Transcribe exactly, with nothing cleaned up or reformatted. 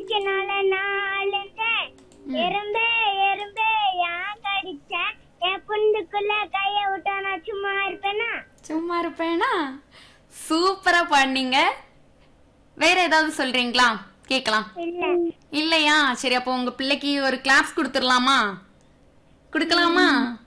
நாளைக்கு நல்ல நாளுங்க எறும்பே எறும்பே யான் கடிச்ச என் புண்டுக்குள்ள கைய விட்டா நான் சும்மா இருப்பேனா? சும்மா இருப்பேனா? சூப்பரா பாடுனீங்க. வேற ஏதாவது சொல்றீங்களா? கேக்கலாம். இல்ல இல்லையா? சரி, அப்போ உங்க பிள்ளைக்கு ஒரு கிளாப்ஸ் கொடுத்துடலாமா? கொடுக்கலாமா?